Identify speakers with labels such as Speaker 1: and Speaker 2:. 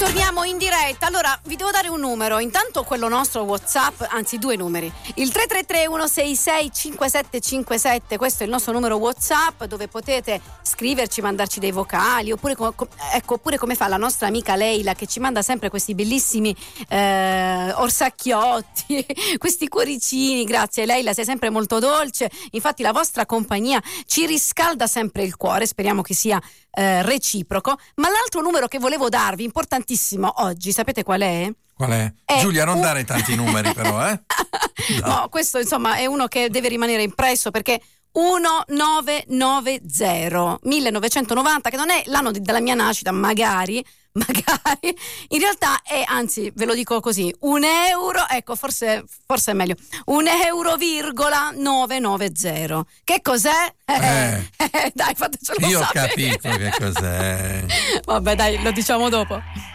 Speaker 1: Torniamo in diretta. Allora vi devo dare un numero, intanto quello nostro WhatsApp, anzi due numeri, il 333-166-5757, questo è il nostro numero WhatsApp dove potete scriverci, mandarci dei vocali, oppure oppure come fa la nostra amica Leila che ci manda sempre questi bellissimi orsacchiotti, questi cuoricini. Grazie Leila, sei sempre molto dolce, infatti la vostra compagnia ci riscalda sempre il cuore, speriamo che sia reciproco. Ma l'altro numero che volevo darvi, importantissimo oggi, sapete qual è?
Speaker 2: Qual è? Giulia, non dare tanti numeri però, eh?
Speaker 1: No, questo insomma è uno che deve rimanere impresso, perché 1990, 1990, che non è l'anno della mia nascita, magari in realtà è, anzi ve lo dico così, €1, ecco, forse è meglio, €1,990. Che cos'è? Dai, fatecelo sapere.
Speaker 2: Io ho capito che cos'è.
Speaker 1: Vabbè, dai, lo diciamo dopo.